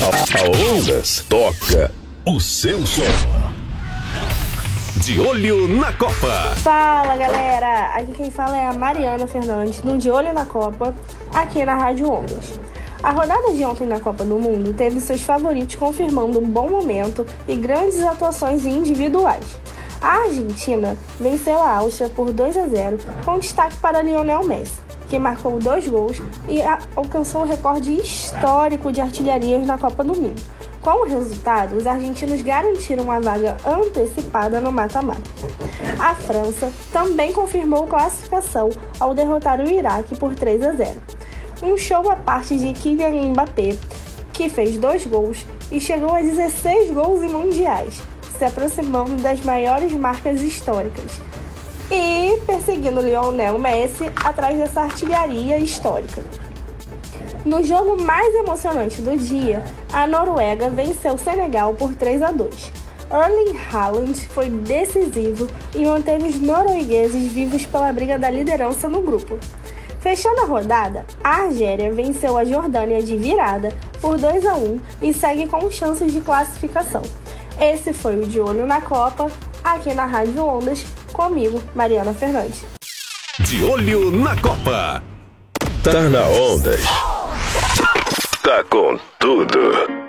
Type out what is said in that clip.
A Ondas toca o seu som. De Olho na Copa. Fala, galera! Aqui quem fala é a Mariana Fernandes, do De Olho na Copa, aqui na Rádio Ondas. A rodada de ontem na Copa do Mundo teve seus favoritos confirmando um bom momento e grandes atuações individuais. A Argentina venceu a Áustria por 2-0, com destaque para Lionel Messi, que marcou 2 gols e alcançou o recorde histórico de artilharias na Copa do Mundo. Com o resultado, os argentinos garantiram uma vaga antecipada no mata-mata. A França também confirmou classificação ao derrotar o Iraque por 3-0. Um show à parte de Kylian Mbappé, que fez 2 gols e chegou a 16 gols em mundiais, se aproximando das maiores marcas históricas. E perseguindo Lionel Messi atrás dessa artilharia histórica. No jogo mais emocionante do dia, a Noruega venceu o Senegal por 3-2. Erling Haaland foi decisivo e manteve os noruegueses vivos pela briga da liderança no grupo. Fechando a rodada, a Argélia venceu a Jordânia de virada por 2-1 e segue com chances de classificação. Esse foi o De Olho na Copa, aqui na Rádio Ondas, comigo, Mariana Fernandes. De Olho na Copa. Tá na Ondas. Tá com tudo.